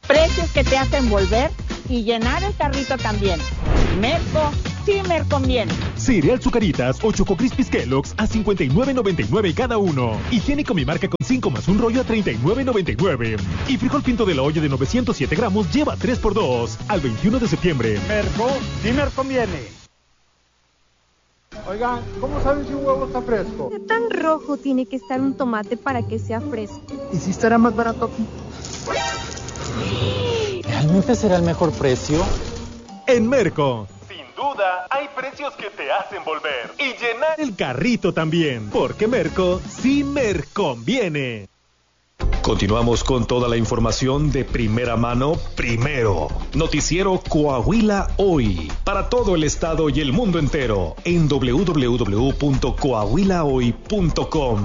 precios que te hacen volver y llenar el carrito también. Merco, sí me conviene. Cereal Zucaritas o Choco Crispies Kellogg's a $59.99 cada uno. Higiénico Mi Marca con 5 más un rollo a $39.99. Y frijol pinto de la olla de 907 gramos lleva 3x2 al 21 de septiembre. Merco, sí me conviene. Oigan, ¿cómo saben si un huevo está fresco? ¿Qué tan rojo tiene que estar un tomate para que sea fresco? ¿Y si estará más barato aquí? ¿Realmente será el mejor precio? En Merco, sin duda, hay precios que te hacen volver y llenar el carrito también, porque Merco sí me conviene. Continuamos con toda la información de primera mano, primero. Noticiero Coahuila Hoy, para todo el estado y el mundo entero, en www.coahuilahoy.com.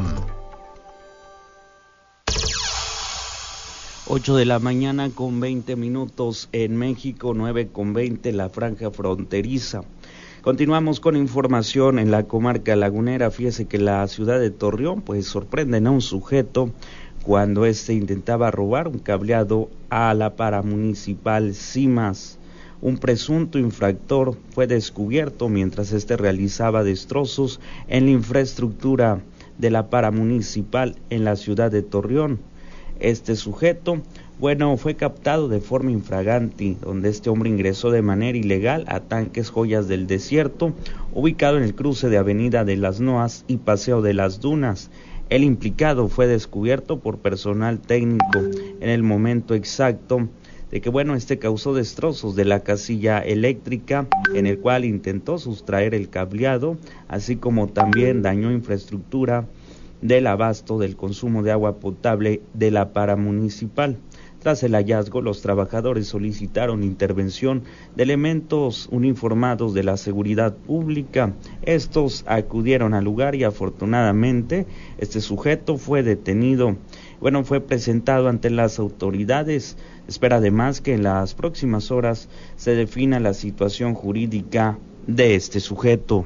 8 de la mañana con 20 minutos en México, 9 con 20 la franja fronteriza. Continuamos con información en la comarca lagunera. Fíjese que la ciudad de Torreón pues sorprenden a un sujeto cuando intentaba robar un cableado a la paramunicipal Cimas. Un presunto infractor fue descubierto mientras realizaba destrozos en la infraestructura de la paramunicipal en la ciudad de Torreón. Este sujeto, fue captado de forma infragante, donde este hombre ingresó de manera ilegal a Tanques Joyas del Desierto, ubicado en el cruce de Avenida de las Noas y Paseo de las Dunas. El implicado fue descubierto por personal técnico en el momento exacto de que, causó destrozos de la casilla eléctrica, en el cual intentó sustraer el cableado, así como también dañó infraestructura del abasto del consumo de agua potable de la paramunicipal. Tras el hallazgo, los trabajadores solicitaron intervención de elementos uniformados de la seguridad pública. Estos acudieron al lugar y afortunadamente este sujeto fue detenido. Fue presentado ante las autoridades. Espera además que en las próximas horas se defina la situación jurídica de este sujeto.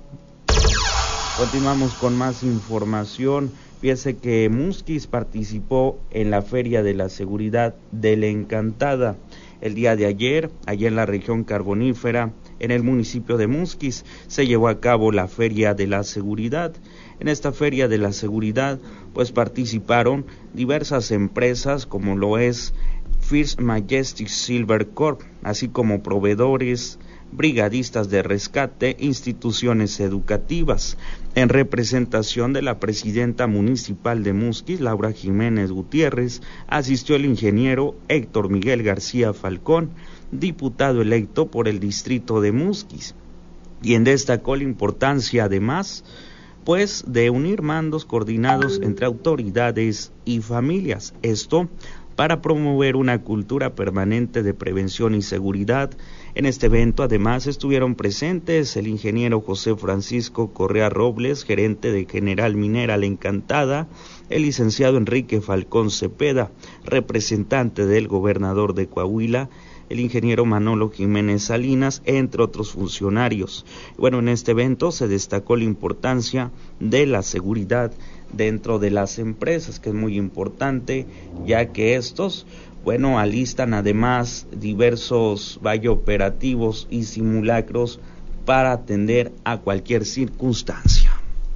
Continuamos con más información. Fíjese que Musquis participó en la Feria de la Seguridad de la Encantada. El día de ayer, allá en la región carbonífera, en el municipio de Musquis, se llevó a cabo la Feria de la Seguridad. En esta Feria de la Seguridad, participaron diversas empresas, como lo es First Majestic Silver Corp, así como proveedores, brigadistas de rescate, instituciones educativas. En representación de la presidenta municipal de Musquis, Laura Jiménez Gutiérrez, asistió el ingeniero Héctor Miguel García Falcón, diputado electo por el distrito de Musquis, quien destacó la importancia además de unir mandos coordinados entre autoridades y familias. Esto para promover una cultura permanente de prevención y seguridad. En este evento además estuvieron presentes el ingeniero José Francisco Correa Robles, gerente de General Minera La Encantada, el licenciado Enrique Falcón Cepeda, representante del gobernador de Coahuila, el ingeniero Manolo Jiménez Salinas, entre otros funcionarios. En este evento se destacó la importancia de la seguridad dentro de las empresas, que es muy importante, ya que estos, alistan además diversos operativos y simulacros para atender a cualquier circunstancia.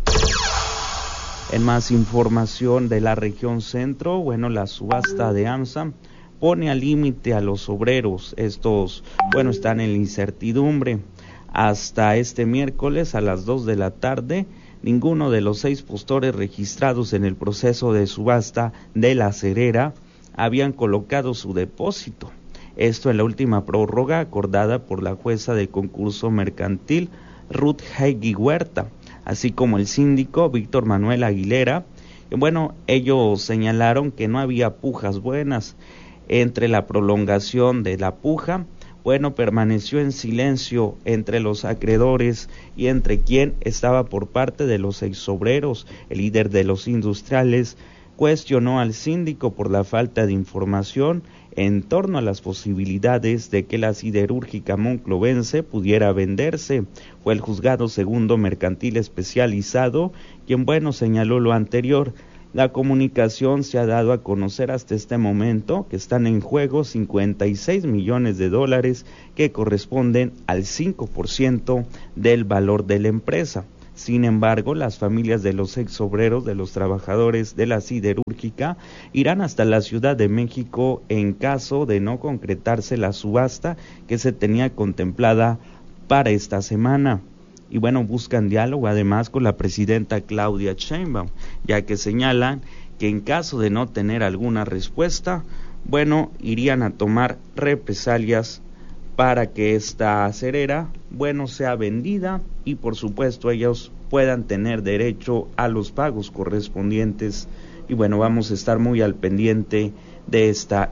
En más información de la región centro, la subasta de AMSA pone al límite a los obreros. Estos, están en la incertidumbre. Hasta este miércoles a las 2 de la tarde, ninguno de los 6 postores registrados en el proceso de subasta de la Cerera habían colocado su depósito. Esto en la última prórroga acordada por la jueza de concurso mercantil Ruth Heigi Huerta, así como el síndico Víctor Manuel Aguilera. Ellos señalaron que no había pujas buenas. Entre la prolongación de la puja, permaneció en silencio entre los acreedores y entre quien estaba por parte de los exobreros. El líder de los industriales cuestionó al síndico por la falta de información en torno a las posibilidades de que la siderúrgica monclovense pudiera venderse. Fue el juzgado segundo mercantil especializado quien, señaló lo anterior. La comunicación se ha dado a conocer hasta este momento que están en juego 56 millones de dólares que corresponden al 5% del valor de la empresa. Sin embargo, las familias de los exobreros, de los trabajadores de la siderúrgica, irán hasta la Ciudad de México en caso de no concretarse la subasta que se tenía contemplada para esta semana. Y bueno, buscan diálogo además con la presidenta Claudia Sheinbaum, ya que señalan que en caso de no tener alguna respuesta, bueno, irían a tomar represalias para que esta acerera, bueno, sea vendida y por supuesto ellos puedan tener derecho a los pagos correspondientes. Y bueno, vamos a estar muy al pendiente de esta